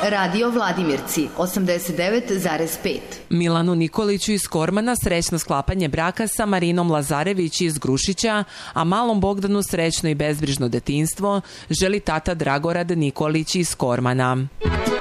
Radio Vladimirci 89,5. Milanu Nikoliću iz Kormana srećno sklapanje braka sa Marinom Lazarević iz Grušića, a malom Bogdanu srećno i bezbrižno detinjstvo želi tata Dragorad Nikolić iz Kormana.